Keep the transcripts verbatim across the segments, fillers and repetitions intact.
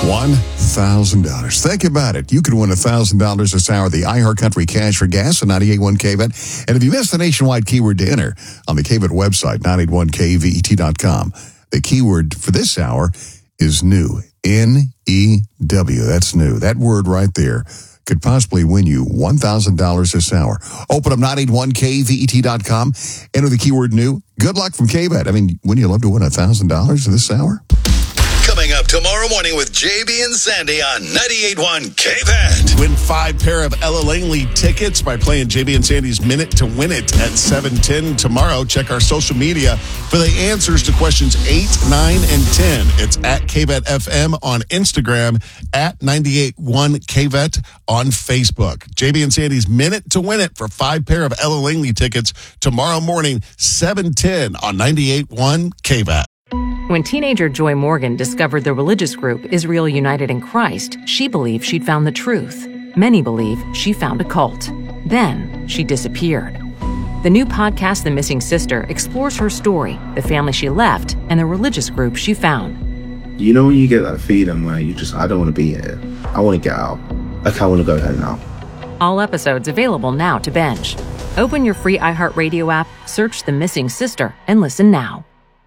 one thousand dollars. Think about it. You could win one thousand dollars this hour, the iHeartCountry Cash for Gas at ninety-eight point one K V E T. And if you missed the nationwide keyword to enter on the K V E T website, nine eight one K V E T dot com, the keyword for this hour is new. N E W. That's new. That word right there could possibly win you one thousand dollars this hour. Open up nine eight one K V E T dot com. Enter the keyword new. Good luck from K V E T. I mean, wouldn't you love to win one thousand dollars this hour? Coming up tomorrow morning with J B and Sandy on ninety-eight point one K V E T. Win five pair of Ella Langley tickets by playing J B and Sandy's Minute to Win It at seven ten tomorrow. Check our social media for the answers to questions eight, nine, and ten. It's at K V E T F M on Instagram, at ninety-eight point one K V E T on Facebook. J B and Sandy's Minute to Win It for five pair of Ella Langley tickets tomorrow morning, seven ten on ninety-eight point one K V E T. When teenager Joy Morgan discovered the religious group Israel United in Christ, she believed she'd found the truth. Many believe she found a cult. Then she disappeared. The new podcast, The Missing Sister, explores her story, the family she left, and the religious group she found. You know when you get that feeling where you just, I don't want to be here. I want to get out. Like, I want to go home now. All episodes available now to binge. Open your free iHeartRadio app, search The Missing Sister, and listen now.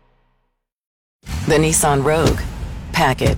The Nissan Rogue. Pack it.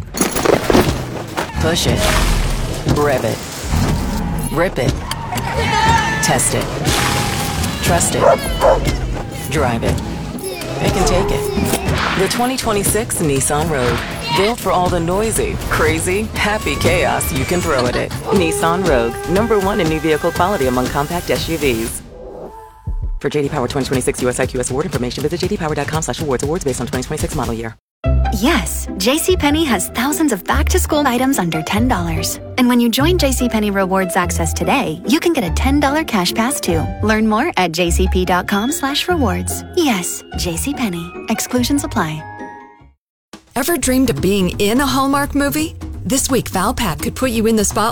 Push it. Rev it. Rip it. Test it. Trust it. Drive it. It can take it. The twenty twenty-six Nissan Rogue. Built for all the noisy, crazy, happy chaos you can throw at it. Nissan Rogue. Number one in new vehicle quality among compact S U Vs. For J D Power twenty twenty-six U S I Q S award information, visit j d power dot com slash awards. Awards based on twenty twenty-six model year. Yes, JCPenney has thousands of back-to-school items under ten dollars. And when you join JCPenney Rewards Access today, you can get a ten dollars cash pass too. Learn more at j c p dot com slash rewards. Yes, JCPenney. Exclusions apply. Ever dreamed of being in a Hallmark movie? This week, Valpak could put you in the spotlight